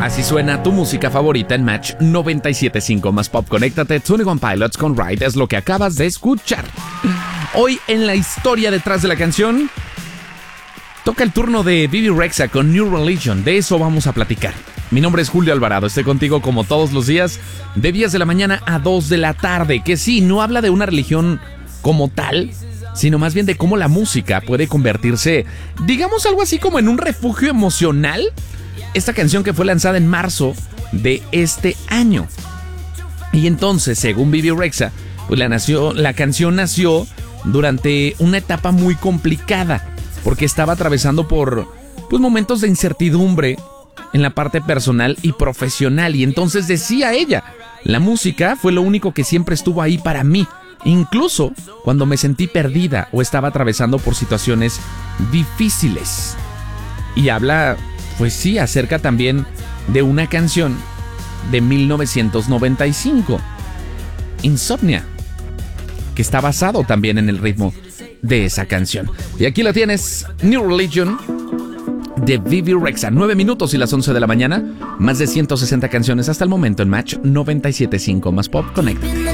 Así suena tu música favorita en Match 97.5 más Pop. Conéctate, 21 Pilots con Ride es lo que acabas de escuchar. Hoy en la historia detrás de la canción toca el turno de Bebe Rexha con New Religion. De eso vamos a platicar. Mi nombre es Julio Alvarado, estoy contigo como todos los días de 10 de la mañana a 2 de la tarde. Que sí, no habla de una religión como tal, sino más bien de cómo la música puede convertirse, digamos algo así como en un refugio emocional. Esta canción que fue lanzada en marzo de este año. Y entonces, según Bebe Rexha, pues la canción nació durante una etapa muy complicada, porque estaba atravesando por momentos de incertidumbre en la parte personal y profesional. Y entonces decía ella, la música fue lo único que siempre estuvo ahí para mí, incluso cuando me sentí perdida o estaba atravesando por situaciones difíciles. Y habla, pues sí, acerca también de una canción de 1995, Insomnia, que está basado también en el ritmo de esa canción. Y aquí la tienes, New Religion de Bebe Rexha. 9 minutos y las 11 de la mañana. Más de 160 canciones hasta el momento en Match 97.5 más Pop. Conecta.